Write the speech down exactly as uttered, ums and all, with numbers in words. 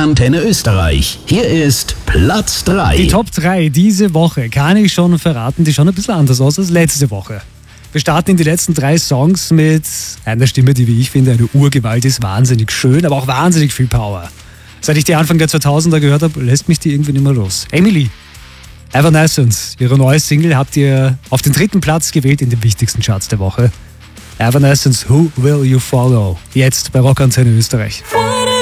Antenne Österreich. Hier ist Platz drei. Die Top drei diese Woche, kann ich schon verraten, die schauen ein bisschen anders aus als letzte Woche. Wir starten in die letzten drei Songs mit einer Stimme, die, wie ich finde, eine Urgewalt ist. Wahnsinnig schön, aber auch wahnsinnig viel Power. Seit ich die Anfang der zweitausender gehört habe, lässt mich die irgendwie nicht mehr los. Emily, Evanescence, ihre neue Single habt ihr auf den dritten Platz gewählt in den wichtigsten Charts der Woche. Evanescence, Who Will You Follow? Jetzt bei Rock Antenne Österreich.